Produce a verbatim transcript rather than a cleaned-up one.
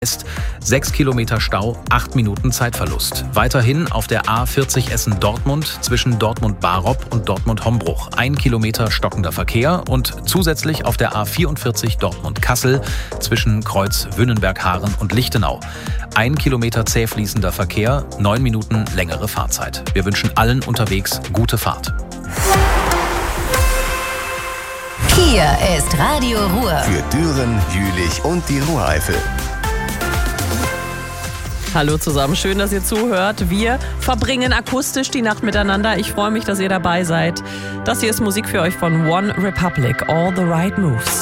Ist sechs Kilometer Stau, acht Minuten Zeitverlust. Weiterhin auf der A vierzig Essen-Dortmund zwischen Dortmund-Barop und Dortmund-Hombruch. Ein Kilometer stockender Verkehr und zusätzlich auf der A vierundvierzig Dortmund-Kassel zwischen Kreuz Wünnenberg-Haaren und Lichtenau. Ein Kilometer zäh fließender Verkehr, neun Minuten längere Fahrzeit. Wir wünschen allen unterwegs gute Fahrt. Hier ist Radio Ruhr. Für Düren, Jülich und die Ruhreifel. Hallo zusammen, schön, dass ihr zuhört. Wir verbringen akustisch die Nacht miteinander. Ich freue mich, dass ihr dabei seid. Das hier ist Musik für euch von One Republic, All the Right Moves.